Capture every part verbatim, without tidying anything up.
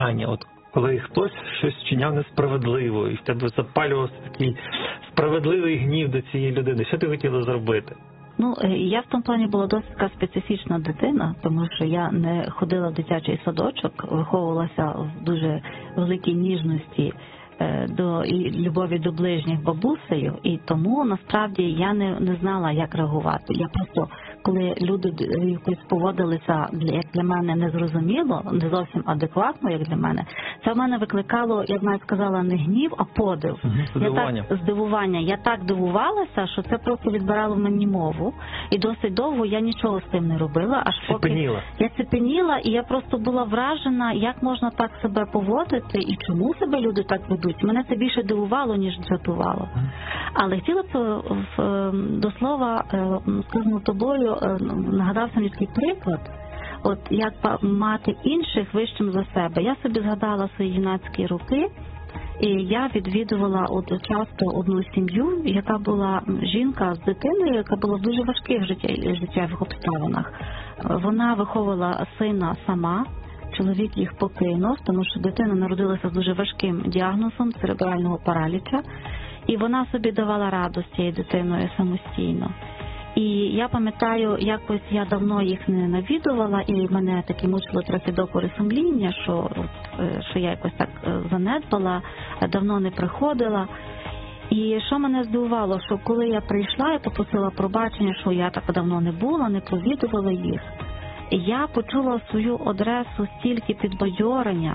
От коли хтось щось вчиняв несправедливо, і в тебе запалювався такий справедливий гнів до цієї людини, що ти хотіла зробити? Ну, я в тому плані була досить така специфічна дитина, тому що я не ходила в дитячий садочок, виховувалася в дуже великій ніжності до і любові до ближніх бабусею, і тому насправді я не, не знала, як реагувати. Я просто, коли люди якось поводилися, як для мене, незрозуміло, не зовсім адекватно, як для мене, це в мене викликало, як навіть сказала, не гнів, а подив. Здивування. Я так, здивування. Я так дивувалася, що це просто відбирало в мені мову, і досить довго я нічого з тим не робила, аж поки цепеніла. я цепеніла, і я просто була вражена, як можна так себе поводити, і чому себе люди так ведуть. Мене це більше дивувало, ніж дратувало. Але хотіла б до слова, сказано тобою, нагадався мені такий приклад, от як мати інших вищим за себе. Я собі згадала свої юнацькі роки, і я відвідувала от часто одну сім'ю, яка була жінка з дитиною, яка була в дуже важких життєвих обставинах. Вона виховувала сина сама, чоловік їх покинув, тому що дитина народилася з дуже важким діагнозом церебрального параліча, і вона собі давала раду з цією дитиною самостійно. І я пам'ятаю, якось я давно їх не навідувала, і мене таки мучило трохи докори сумління, що, що я якось так занедбала, давно не приходила. І що мене здивувало, що коли я прийшла і попросила пробачення, що я так давно не була, не провідувала їх, я почула в свою адресу стільки підбадьорення.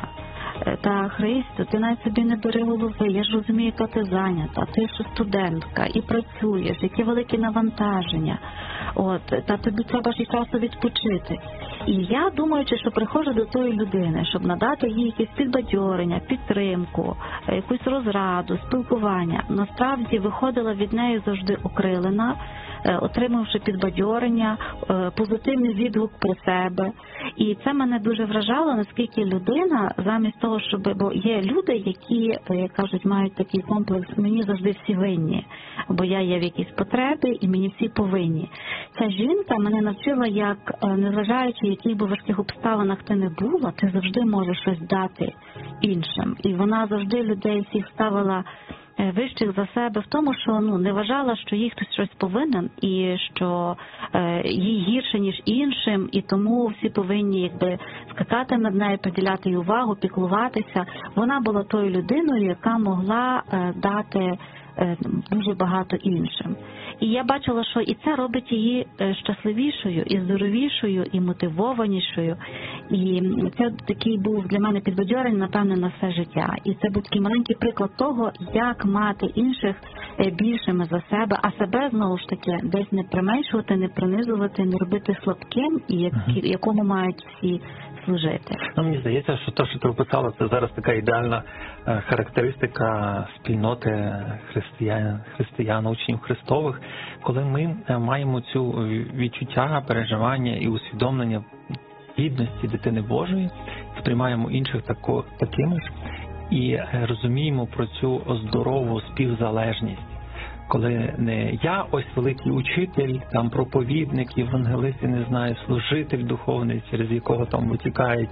Та, Христю, ти навіть собі не бери голови, я ж розумію, яка ти зайнята, ти ж студентка і працюєш, які великі навантаження, от, та тобі треба ж і часу відпочити. І я, думаючи, що приходжу до тої людини, щоб надати їй якесь підбадьорення, підтримку, якусь розраду, спілкування, насправді виходила від неї завжди окрилена, отримавши підбадьорення, позитивний відгук про себе. І це мене дуже вражало, наскільки людина, замість того, щоб... Бо є люди, які, як кажуть, мають такий комплекс, мені завжди всі винні, бо я є в якійсь потребі і мені всі повинні. Ця жінка мене навчила, як, незважаючи, в яких би важких обставинах ти не була, ти завжди можеш щось дати іншим. І вона завжди людей всіх ставила вищих за себе в тому, що ну не вважала, що їй хтось щось повинен і що е, їй гірше, ніж іншим, і тому всі повинні якби скакати над нею, приділяти їй увагу, піклуватися. Вона була тою людиною, яка могла е, дати е, дуже багато іншим. І я бачила, що і це робить її щасливішою, і здоровішою, і мотивованішою. І це такий був для мене підбадьорення, напевне, на все життя. І це був такий маленький приклад того, як мати інших більшими за себе, а себе, знову ж таки, десь не применшувати, не принизувати, не робити слабким, і якому мають всі служити. Ну, мені здається, що те, що ти описала, це зараз така ідеальна характеристика спільноти християн, християн, учнів Христових, коли ми маємо цю відчуття, переживання і усвідомлення гідності дитини Божої, сприймаємо інших тако, такими ж і розуміємо про цю здорову співзалежність. Коли не я ось великий учитель, там проповідник, євангелист, не знаю, служитель духовний, через якого там витікають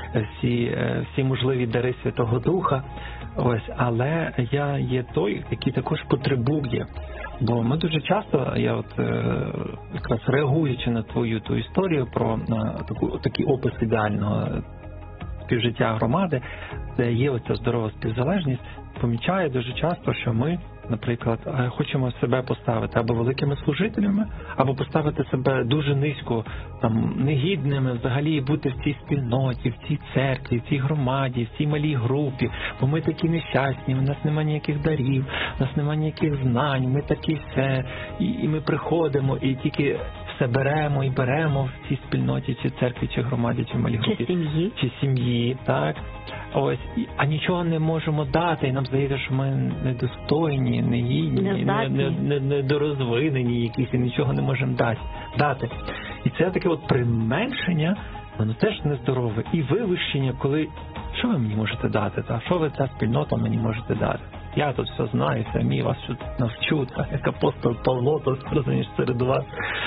всі, всі можливі дари Святого Духа, ось, але я є той, який також потребує. Бо ми дуже часто, я от якраз реагуючи на твою ту історію про на таку такий опис ідеального співжиття громади, де є оця здорова співзалежність, помічаю дуже часто, що ми, наприклад, хочемо себе поставити або великими служителями, або поставити себе дуже низько, там, негідними взагалі бути в цій спільноті, в цій церкві, в цій громаді, в цій малій групі, бо ми такі нещасні, у нас немає ніяких дарів, у нас немає ніяких знань, ми такі все, і, і ми приходимо, і тільки все беремо і беремо в цій спільноті, чи церкві, чи громаді, чи малій групі. Чи сім'ї. Чи сім'ї, так. Ось, а нічого не можемо дати, і нам здається, що ми недостойні, негідні, недорозвинені не, не, не якісь, і нічого не можемо дати. дати. І це таке от применшення, воно теж нездорове. І вивищення, коли, що ви мені можете дати, та? Що ви, ця спільнота, мені можете дати? Я тут все знаю, самі вас тут навчу, та, як апостол Павло, то розумієш, серед вас.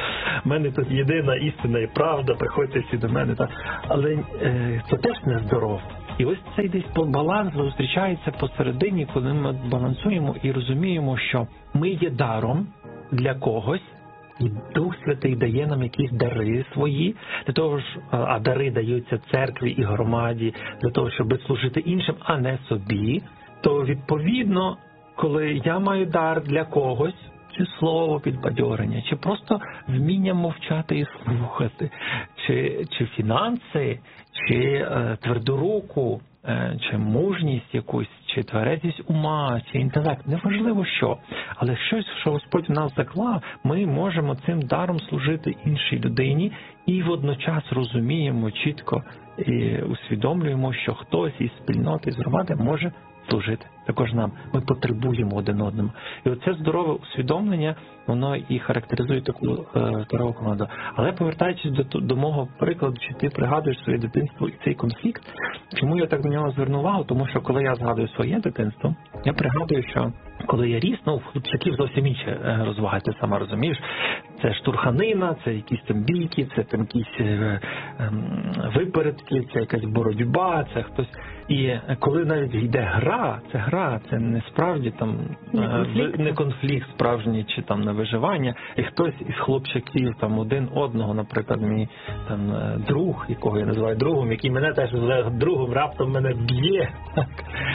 У мене тут єдина істина і правда, приходьте всі до мене. Та. Але е, це теж нездорово. І ось цей десь баланс зустрічається посередині, коли ми балансуємо і розуміємо, що ми є даром для когось, і Дух Святий дає нам якісь дари свої, для того ж, а дари даються церкві і громаді, для того, щоб служити іншим, а не собі, то відповідно, коли я маю дар для когось, чи слово підбадьорення, чи просто вміння мовчати і слухати, чи, чи фінанси, чи е, тверду руку, е, чи мужність якусь, чи тверезість ума, чи інтелект, неважливо що, але щось, що Господь в нас заклав, ми можемо цим даром служити іншій людині і водночас розуміємо чітко і усвідомлюємо, що хтось із спільноти, з громади може служити також нам. Ми потребуємо один одному. І оце здорове усвідомлення, воно і характеризує таку е, здорову команду. Але повертаючись до, до мого прикладу, чи ти пригадуєш своє дитинство і цей конфлікт, чому я так до нього звернув увагу? Тому що коли я згадую своє дитинство, я пригадую, що коли я ріс, ну, в хлопчаків зовсім інші розваги, ти сама розумієш, це штурханина, це якісь там бійки, це там якісь е, е, випередки, це якась боротьба, це хтось. І коли навіть йде гра, це гра, це не справді там не конфлікт, не конфлікт справжній чи там на виживання, і хтось із хлопчаків там один одного, наприклад, мій там друг, якого я називаю другом, який мене теж називає другом, раптом мене б'є, так,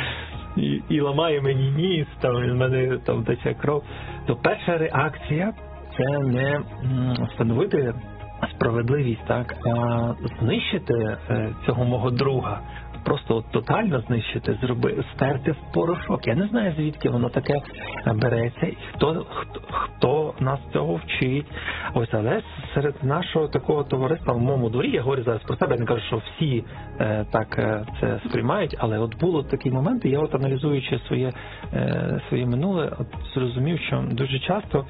і, і ламає мені ніс, там і в мене там тече кров, то перша реакція це не встановити справедливість, так, а знищити цього мого друга. Просто от тотально знищити, зроби, стерти в порошок. Я не знаю, звідки воно таке береться, і хто, хто, хто нас цього вчить. Ось, але серед нашого такого товариства в моєму дворі, я говорю зараз про себе, я не кажу, що всі е, так е, це сприймають, але от було такі моменти, я от аналізуючи своє, е, своє минуле, от зрозумів, що дуже часто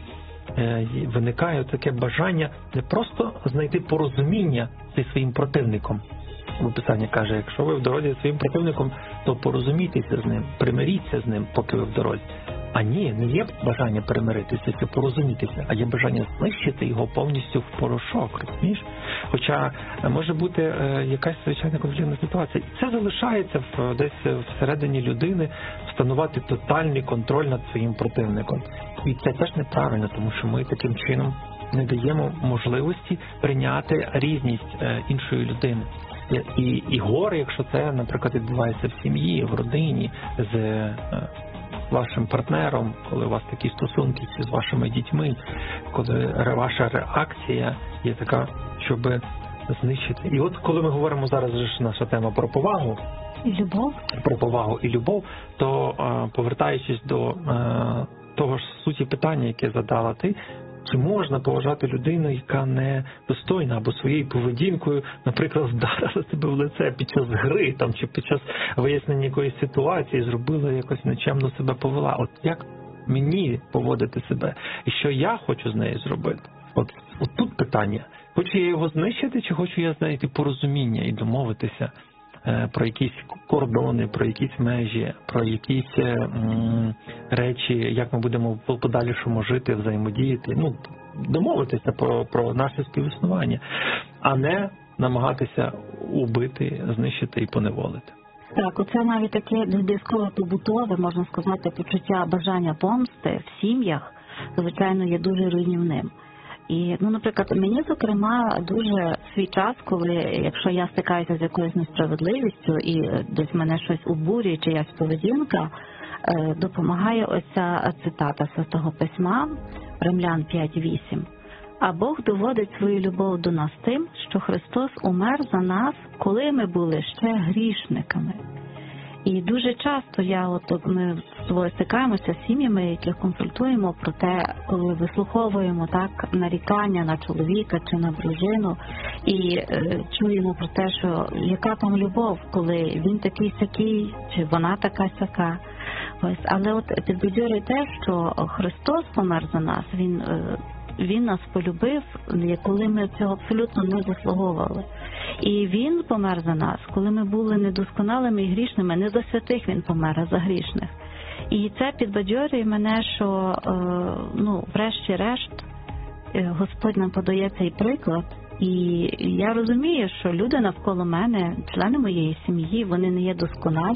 е, виникає таке бажання не просто знайти порозуміння зі своїм противником. Бо Писання каже, якщо ви в дорозі зі своїм противником, то порозумійтеся з ним, примиріться з ним, поки ви в дорозі. А ні, не є бажання примиритися, це порозумітися, а є бажання знищити його повністю в порошок, розумієш? Хоча може бути е, якась звичайна конфліктна ситуація. І це залишається в, десь всередині людини встановити тотальний контроль над своїм противником. І це теж неправильно, тому що ми таким чином не даємо можливості прийняти різність е, іншої людини. І, і горе, якщо це, наприклад, відбувається в сім'ї, в родині, з е, вашим партнером, коли у вас такі стосунки з вашими дітьми, коли ваша реакція є така, щоб знищити. І от коли ми говоримо зараз, ж наша тема про повагу, і любов, про повагу і любов, то е, повертаючись до е, того ж суті питання, яке задала ти, чи можна поважати людину, яка не достойна або своєю поведінкою, наприклад, вдарила тебе в лице під час гри, там, чи під час вияснення якоїсь ситуації, зробила якось нечемно себе повела. От як мені поводити себе? І що я хочу з нею зробити? От, от тут питання. Хочу я його знищити, чи хочу я знайти порозуміння і домовитися е, про якісь кордони, про якісь межі, про якісь е, м, речі, як ми будемо в подальшому жити, взаємодіяти, ну, домовитися про, про наше співіснування, а не намагатися убити, знищити і поневолити. Так, оце навіть таке зв'язкове побутове, можна сказати, почуття бажання помсти в сім'ях, звичайно, є дуже руйнівним. І, ну, наприклад, мені, зокрема, дуже свій час, коли, якщо я стикаюся з якоюсь несправедливістю і десь мене щось обурює, чиясь поведінка, допомагає оця цитата Святого Письма, Римлян п'ять вісім. А Бог доводить свою любов до нас тим, що Христос умер за нас, коли ми були ще грішниками. І дуже часто я, от ми з тобою стикаємося з сім'ями, яких консультуємо про те, коли вислуховуємо так нарікання на чоловіка чи на дружину, і е, чуємо про те, що яка там любов, коли він такий-сякий, чи вона така-сяка. Ось, але от підбадьорює те, що Христос помер за нас, він, е, він нас полюбив, коли ми цього абсолютно не заслуговували. І Він помер за нас, коли ми були недосконалими і грішними. Не за святих Він помер, а за грішних. І це підбадьорює мене, що, ну, врешті-решт, Господь нам подає цей приклад, І я розумію, що люди навколо мене, члени моєї сім'ї, вони не є досконалі.